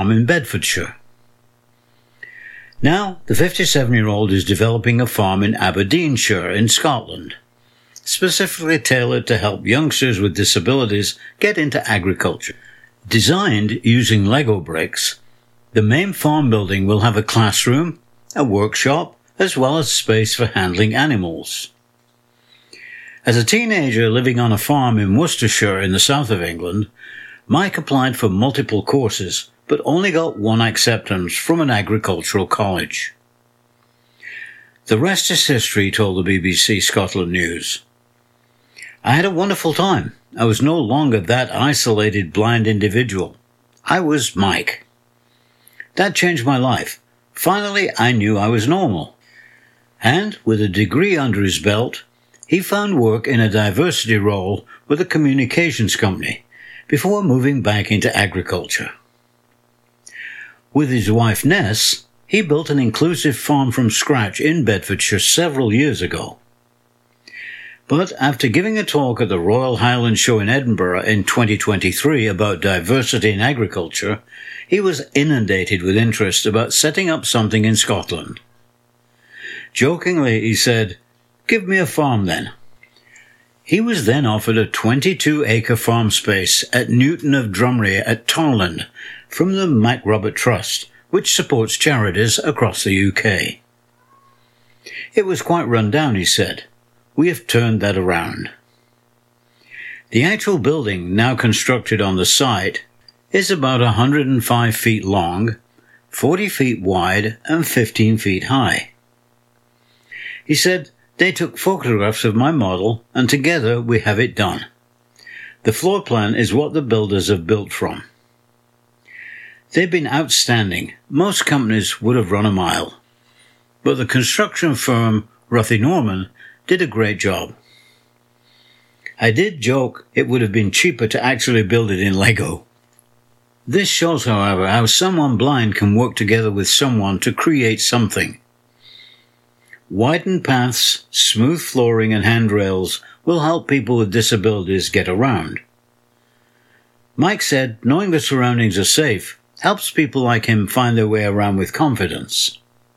in Bedfordshire. Now, the 57-year-old is developing a farm in Aberdeenshire in Scotland, specifically tailored to help youngsters with disabilities get into agriculture. Designed using Lego bricks, the main farm building will have a classroom, a workshop, as well as space for handling animals. As a teenager living on a farm in Worcestershire in the south of England, Mike applied for multiple courses, but only got one acceptance from an agricultural college. The rest is history, told the BBC Scotland News. I had a wonderful time. I was no longer that isolated blind individual. I was Mike. That changed my life. Finally, I knew I was normal. And, with a degree under his belt, he found work in a diversity role with a communications company before moving back into agriculture. With his wife Ness, he built an inclusive farm from scratch in Bedfordshire several years ago. But after giving a talk at the Royal Highland Show in Edinburgh in 2023 about diversity in agriculture, he was inundated with interest about setting up something in Scotland. Jokingly, he said, "Give me a farm then." He was then offered a 22-acre farm space at Newton of Drumree at Tarland from the MacRobert Trust, which supports charities across the UK. It was quite run down, he said. We have turned that around. The actual building now constructed on the site is about 105 feet long, 40 feet wide and 15 feet high. He said, "They took photographs of my model and together we have it done. The floor plan is what the builders have built from. They've been outstanding. Most companies would have run a mile. But the construction firm, Ruthy Norman, did a great job. I did joke it would have been cheaper to actually build it in Lego." This shows, however, how someone blind can work together with someone to create something. Widened paths, smooth flooring and handrails will help people with disabilities get around. Mike said knowing the surroundings are safe helps people like him find their way around with confidence.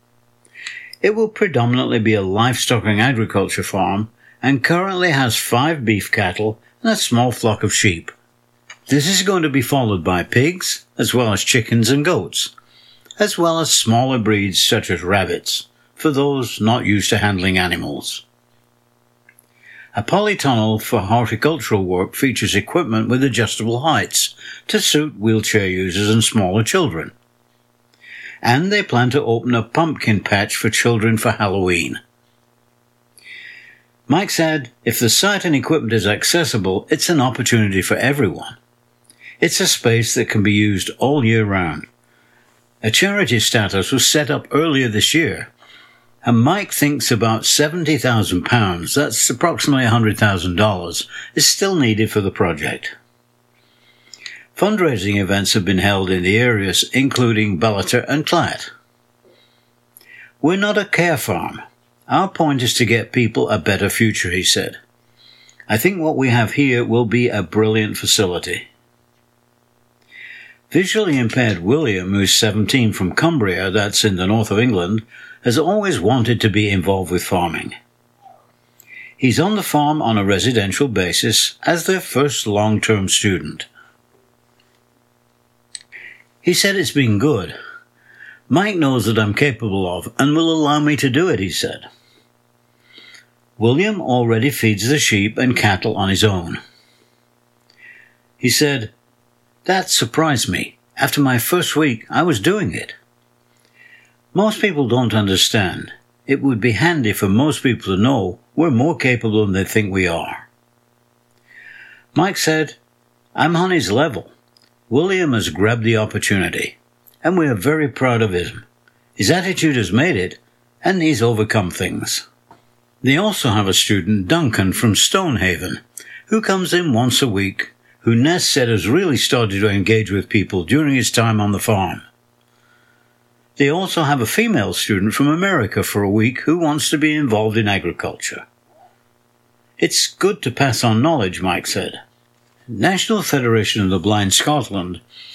It will predominantly be a livestock and agriculture farm and currently has 5 beef cattle and a small flock of sheep. This is going to be followed by pigs, as well as chickens and goats, as well as smaller breeds such as rabbits, for those not used to handling animals. A polytunnel for horticultural work features equipment with adjustable heights to suit wheelchair users and smaller children. And they plan to open a pumpkin patch for children for Halloween. Mike said, if the site and equipment is accessible, it's an opportunity for everyone. It's a space that can be used all year round. A charity status was set up earlier this year, and Mike thinks about £70,000, that's approximately $100,000, is still needed for the project. Fundraising events have been held in the areas, including Ballater and Clatt. We're not a care farm. Our point is to get people a better future, he said. I think what we have here will be a brilliant facility. Visually impaired William, who's 17 from Cumbria, that's in the north of England, has always wanted to be involved with farming. He's on the farm on a residential basis as their first long-term student. He said it's been good. Mike knows that I'm capable of and will allow me to do it, he said. William already feeds the sheep and cattle on his own. He said, that surprised me. After my first week, I was doing it. Most people don't understand. It would be handy for most people to know we're more capable than they think we are. Mike said, I'm on his level. William has grabbed the opportunity, and we are very proud of him. His attitude has made it, and he's overcome things. They also have a student, Duncan, from Stonehaven, who comes in once a week, who Ness said has really started to engage with people during his time on the farm. They also have a female student from America for a week who wants to be involved in agriculture. It's good to pass on knowledge, Mike said. National Federation of the Blind Scotland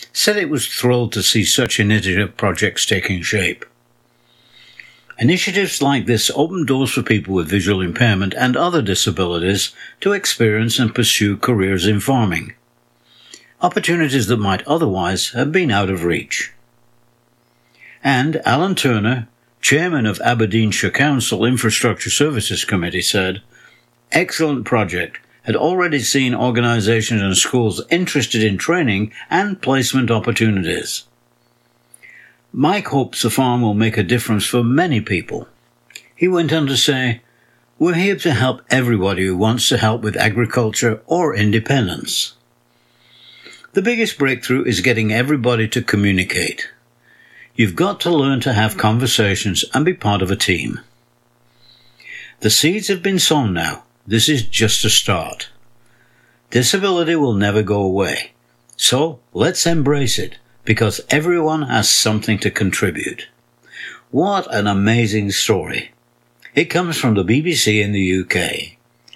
said it was thrilled to see such initiative projects taking shape. Initiatives like this open doors for people with visual impairment and other disabilities to experience and pursue careers in farming, opportunities that might otherwise have been out of reach. And Alan Turner, chairman of Aberdeenshire Council Infrastructure Services Committee, said, "Excellent project. Had already seen organisations and schools interested in training and placement opportunities." Mike hopes the farm will make a difference for many people. He went on to say, "We're here to help everybody who wants to help with agriculture or independence." The biggest breakthrough is getting everybody to communicate. You've got to learn to have conversations and be part of a team. The seeds have been sown now. This is just a start. Disability will never go away. So let's embrace it, because everyone has something to contribute. What an amazing story. It comes from the BBC in the UK.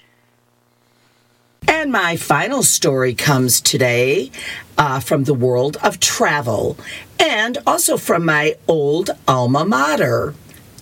And my final story comes today from the world of travel, and also from my old alma mater,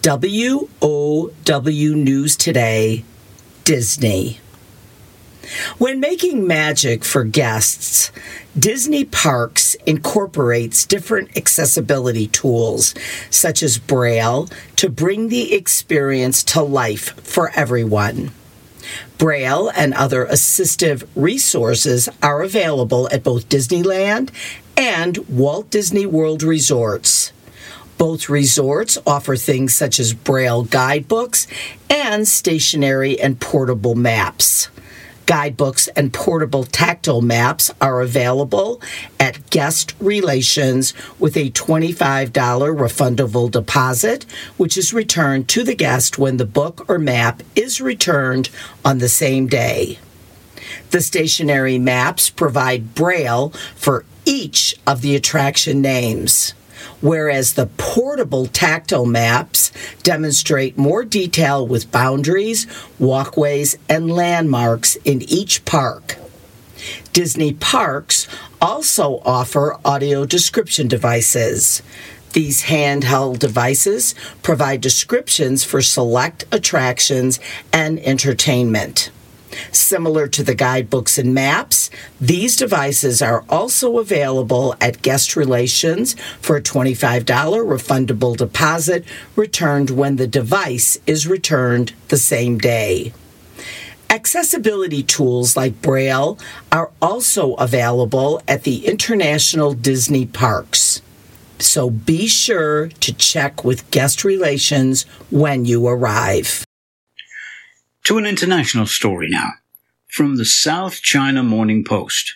WOW News Today, Disney. When making magic for guests, Disney Parks incorporates different accessibility tools, such as Braille, to bring the experience to life for everyone. Braille and other assistive resources are available at both Disneyland and Walt Disney World resorts. Both resorts offer things such as Braille guidebooks and stationary and portable maps. Guidebooks and portable tactile maps are available at Guest Relations with a $25 refundable deposit, which is returned to the guest when the book or map is returned on the same day. The stationary maps provide Braille for each of the attraction names, whereas the portable tactile maps demonstrate more detail with boundaries, walkways, and landmarks in each park. Disney Parks also offer audio description devices. These handheld devices provide descriptions for select attractions and entertainment. Similar to the guidebooks and maps, these devices are also available at Guest Relations for a $25 refundable deposit returned when the device is returned the same day. Accessibility tools like Braille are also available at the International Disney Parks. So be sure to check with Guest Relations when you arrive. To an international story now, from the South China Morning Post.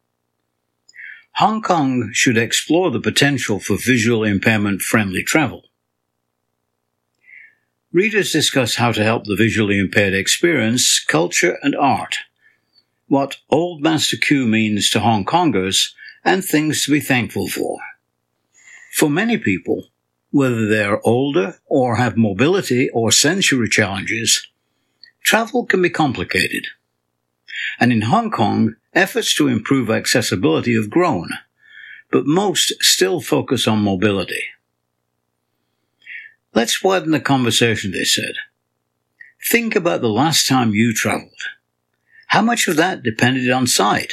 Hong Kong should explore the potential for visual impairment-friendly travel. Readers discuss how to help the visually impaired experience culture and art, what Old Master Q means to Hong Kongers, and things to be thankful for. For many people, whether they are older or have mobility or sensory challenges, travel can be complicated. And in Hong Kong, efforts to improve accessibility have grown, but most still focus on mobility. Let's widen the conversation, they said. Think about the last time you traveled. How much of that depended on sight?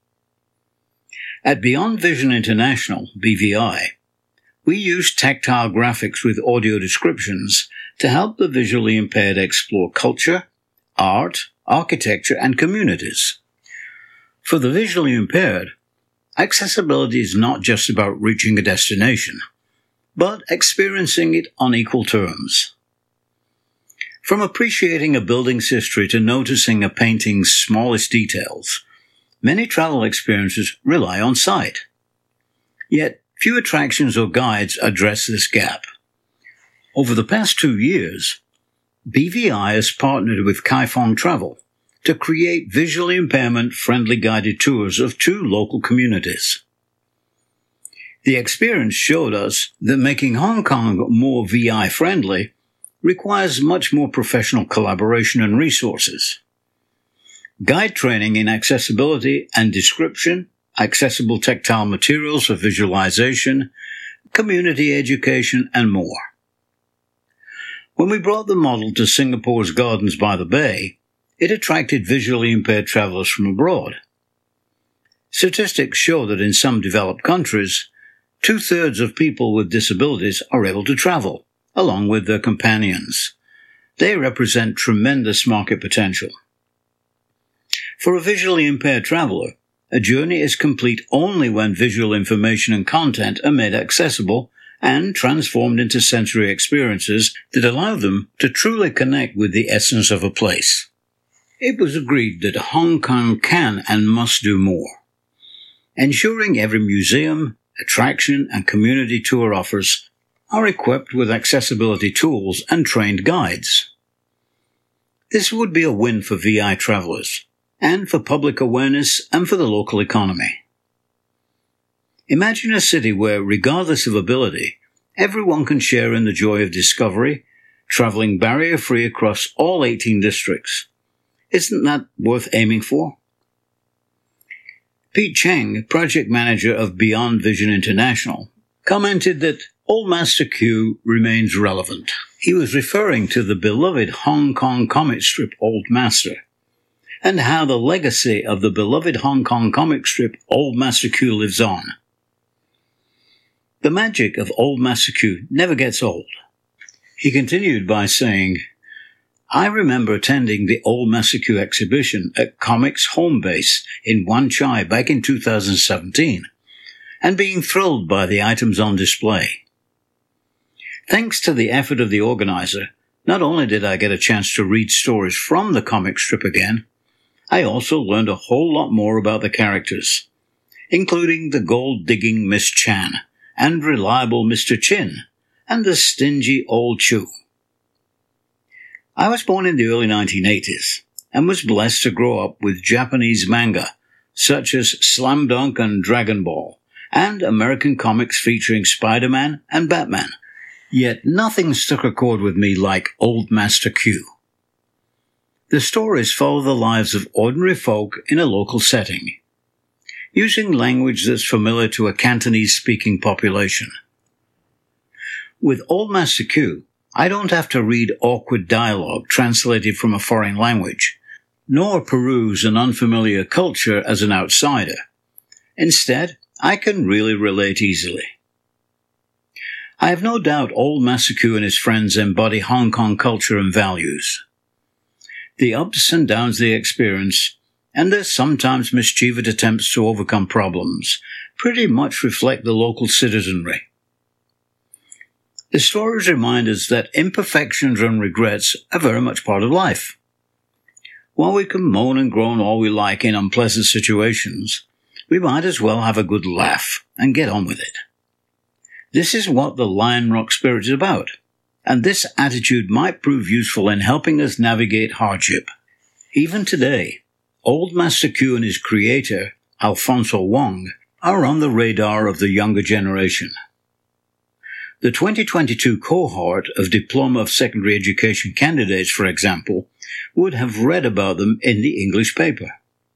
At Beyond Vision International, BVI, we use tactile graphics with audio descriptions to help the visually impaired explore culture, art, architecture, and communities. For the visually impaired, accessibility is not just about reaching a destination, but experiencing it on equal terms. From appreciating a building's history to noticing a painting's smallest details, many travel experiences rely on sight. Yet, few attractions or guides address this gap. Over the past 2 years, BVI has partnered with Kaifeng Travel to create visually impairment-friendly guided tours of 2 local communities. The experience showed us that making Hong Kong more VI-friendly requires much more professional collaboration and resources. Guide training in accessibility and description, accessible tactile materials for visualization, community education, and more. When we brought the model to Singapore's Gardens by the Bay, it attracted visually impaired travelers from abroad. Statistics show that in some developed countries, 2/3 of people with disabilities are able to travel, along with their companions. They represent tremendous market potential. For a visually impaired traveler, a journey is complete only when visual information and content are made accessible and transformed into sensory experiences that allow them to truly connect with the essence of a place. It was agreed that Hong Kong can and must do more, ensuring every museum, attraction, and community tour offers are equipped with accessibility tools and trained guides. This would be a win for VI travelers, and for public awareness and for the local economy. Imagine a city where, regardless of ability, everyone can share in the joy of discovery, traveling barrier-free across all 18 districts. Isn't that worth aiming for? Pete Cheng, project manager of Beyond Vision International, commented that Old Master Q remains relevant. He was referring to the beloved Hong Kong comic strip Old Master, and how the legacy of the beloved Hong Kong comic strip Old Master Q lives on. The magic of Old Master Q never gets old. He continued by saying, I remember attending the Old Master Q exhibition at Comics Home Base in Wan Chai back in 2017, and being thrilled by the items on display. Thanks to the effort of the organizer, not only did I get a chance to read stories from the comic strip again, I also learned a whole lot more about the characters, including the gold-digging Miss Chan, and reliable Mr. Chin, and the stingy old Chu. I was born in the early 1980s, and was blessed to grow up with Japanese manga, such as Slam Dunk and Dragon Ball, and American comics featuring Spider-Man and Batman. Yet nothing struck a chord with me like Old Master Q. The stories follow the lives of ordinary folk in a local setting, using language that's familiar to a Cantonese-speaking population. With Old Master Q, I don't have to read awkward dialogue translated from a foreign language, nor peruse an unfamiliar culture as an outsider. Instead, I can really relate easily. I have no doubt Old Master Q and his friends embody Hong Kong culture and values. The ups and downs they experience, and their sometimes mischievous attempts to overcome problems, pretty much reflect the local citizenry. The stories remind us that imperfections and regrets are very much part of life. While we can moan and groan all we like in unpleasant situations, we might as well have a good laugh and get on with it. This is what the Lion Rock Spirit is about, and this attitude might prove useful in helping us navigate hardship. Even today, Old Master Q and his creator, Alfonso Wong, are on the radar of the younger generation. The 2022 cohort of Diploma of Secondary Education candidates, for example, would have read about them in the English paper.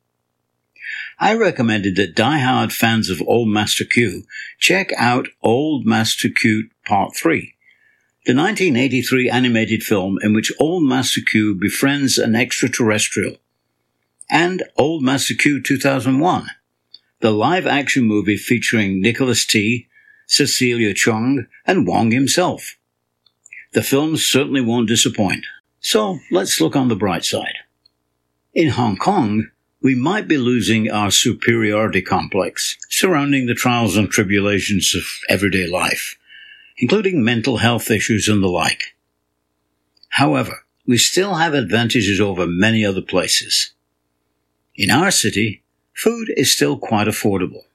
I recommended that die-hard fans of Old Master Q check out Old Master Q Part 3, the 1983 animated film in which Old Master Q befriends an extraterrestrial, and Old Master Q 2001, the live-action movie featuring Nicholas T., Cecilia Chung, and Wong himself. The films certainly won't disappoint. So let's look on the bright side. In Hong Kong, we might be losing our superiority complex surrounding the trials and tribulations of everyday life, including mental health issues and the like. However, we still have advantages over many other places. In our city, food is still quite affordable.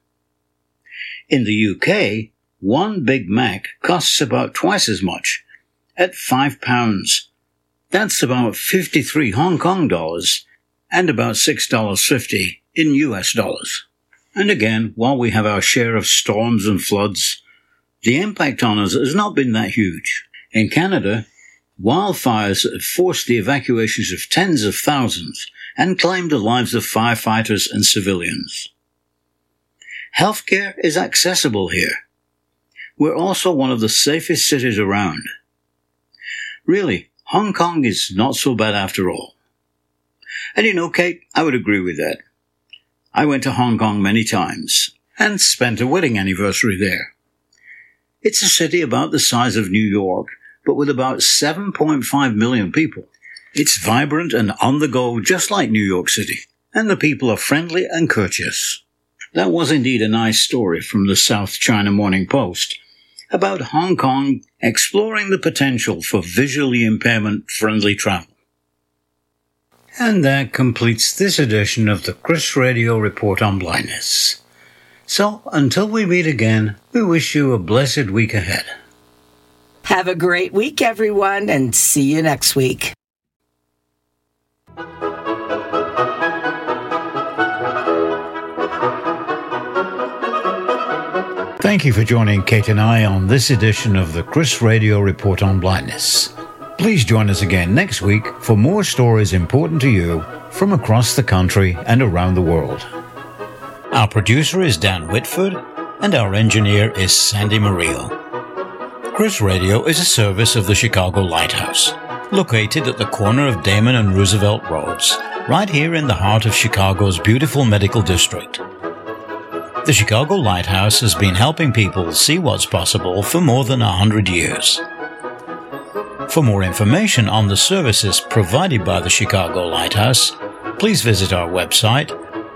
In the UK, one Big Mac costs about twice as much, at £5. That's about 53 Hong Kong dollars, and about $6.50 in US dollars. And again, while we have our share of storms and floods, the impact on us has not been that huge. In Canada, wildfires have forced the evacuations of tens of thousands and claimed the lives of firefighters and civilians. Healthcare is accessible here. We're also one of the safest cities around. Really, Hong Kong is not so bad after all. And you know, Kate, I would agree with that. I went to Hong Kong many times and spent a wedding anniversary there. It's a city about the size of New York, but with about 7.5 million people. It's vibrant and on the go just like New York City, and the people are friendly and courteous. That was indeed a nice story from the South China Morning Post about Hong Kong exploring the potential for visually impairment-friendly travel. And that completes this edition of the Chris Radio Report on Blindness. So, until we meet again, we wish you a blessed week ahead. Have a great week, everyone, and see you next week. Thank you for joining Kate and I on this edition of the Chris Radio Report on Blindness. Please join us again next week for more stories important to you from across the country and around the world. Our producer is Dan Whitford, and our engineer is Sandy Murillo. Chris Radio is a service of the Chicago Lighthouse, located at the corner of Damon and Roosevelt Roads, right here in the heart of Chicago's beautiful medical district. The Chicago Lighthouse has been helping people see what's possible for more than 100 years. For more information on the services provided by the Chicago Lighthouse, please visit our website,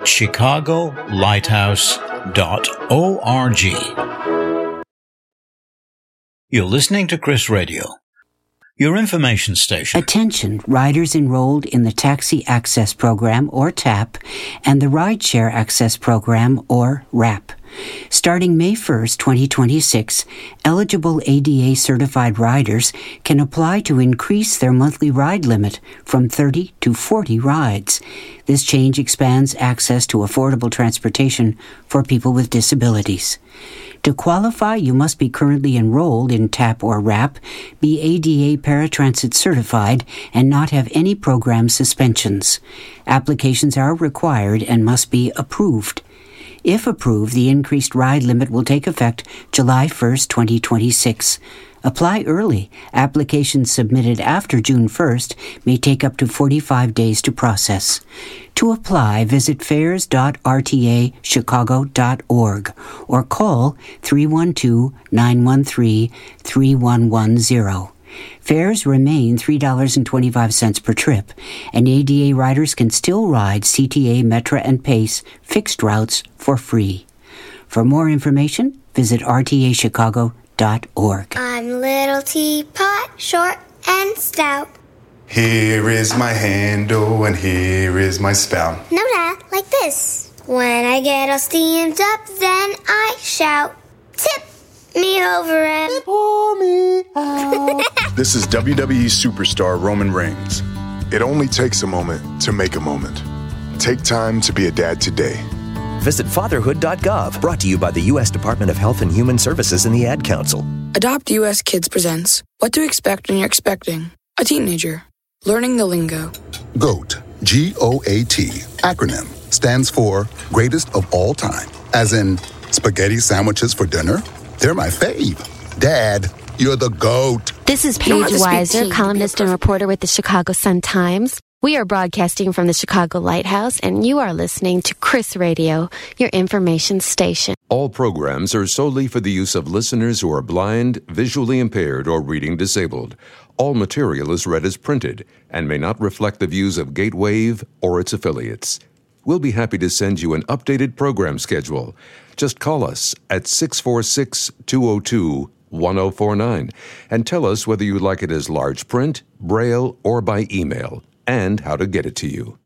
chicagolighthouse.org. You're listening to Chris Radio, your information station. Attention, riders enrolled in the Taxi Access Program, or TAP, and the Rideshare Access Program, or RAP. Starting May 1st, 2026, eligible ADA-certified riders can apply to increase their monthly ride limit from 30 to 40 rides. This change expands access to affordable transportation for people with disabilities. To qualify, you must be currently enrolled in TAP or RAP, be ADA Paratransit certified, and not have any program suspensions. Applications are required and must be approved. If approved, the increased ride limit will take effect July 1st, 2026. Apply early. Applications submitted after June 1st may take up to 45 days to process. To apply, visit fares.rtachicago.org or call 312-913-3110. Fares remain $3.25 per trip, and ADA riders can still ride CTA, Metra, and PACE fixed routes for free. For more information, visit rtachicago.org. I'm Little Teapot, short and stout. Here is my handle and here is my spout. No, Dad, like this. When I get all steamed up, then I shout, tip me over and Pour me out. This is WWE superstar Roman Reigns. It only takes a moment to make a moment. Take time to be a dad today. Visit fatherhood.gov, brought to you by the U.S. Department of Health and Human Services and the Ad Council. Adopt US Kids presents What to Expect When You're Expecting a Teenager. Learning the lingo. GOAT, G-O-A-T, acronym, stands for Greatest of All Time. As in, spaghetti sandwiches for dinner? They're my fave. Dad, you're the GOAT. This is Paige Weiser, columnist and reporter with the Chicago Sun-Times. We are broadcasting from the Chicago Lighthouse, and you are listening to Chris Radio, your information station. All programs are solely for the use of listeners who are blind, visually impaired, or reading disabled. All material is read as printed and may not reflect the views of Gatewave or its affiliates. We'll be happy to send you an updated program schedule. Just call us at 646-202-1049 and tell us whether you'd like it as large print, braille, or by email, and how to get it to you.